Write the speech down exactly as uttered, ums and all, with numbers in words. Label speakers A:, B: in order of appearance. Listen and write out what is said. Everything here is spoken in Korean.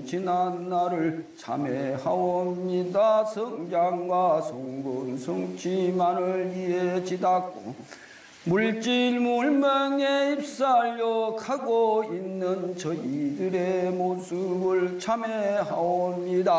A: 지난 날을 참회하옵니다. 성장과 성분 성취만을 이해 지닫고 물질 물명에 입살력하고 있는 저희들의 모습을 참회하옵니다.